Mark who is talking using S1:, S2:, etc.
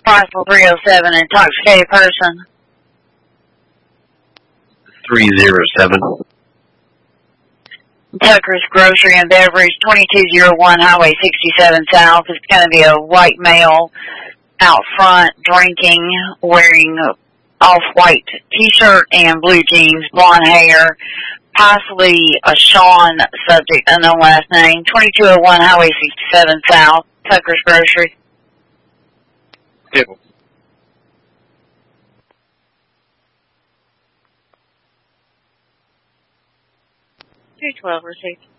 S1: Possible 307, intoxicated person.
S2: 307.
S1: Tucker's Grocery and Beverage, 2201 Highway 67 South. It's going to be a white male out front drinking, wearing off-white t-shirt and blue jeans, blonde hair, possibly a Sean subject, unknown last name. 2201 Highway 67 South, Tucker's Grocery.
S2: Yep.
S1: 212 received.